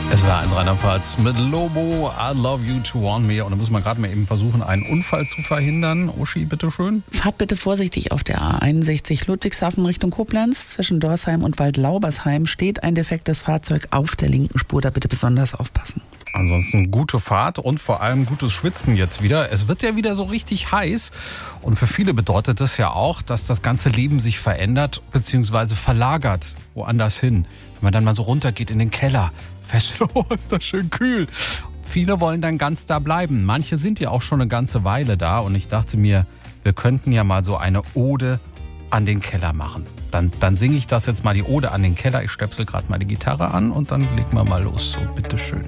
Es war ein Rheinland-Pfalz mit Lobo, I Love You to Warn Me. Und da muss man gerade mal eben versuchen, einen Unfall zu verhindern. Uschi, bitteschön. Fahrt bitte vorsichtig auf der A61 Ludwigshafen Richtung Koblenz. Zwischen Dorsheim und Waldlaubersheim steht ein defektes Fahrzeug auf der linken Spur. Da bitte besonders aufpassen. Ansonsten gute Fahrt und vor allem gutes Schwitzen jetzt wieder. Es wird ja wieder so richtig heiß. Und für viele bedeutet das ja auch, dass das ganze Leben sich verändert bzw. verlagert woanders hin. Wenn man dann mal so runtergeht in den Keller, feststellt, oh, ist das schön kühl. Viele wollen dann ganz da bleiben. Manche sind ja auch schon eine ganze Weile da. Und ich dachte mir, wir könnten ja mal so eine Ode an den Keller machen. Dann singe ich das jetzt mal, die Ode an den Keller. Ich stöpsel gerade mal die Gitarre an und dann legen wir mal los. So, bitteschön.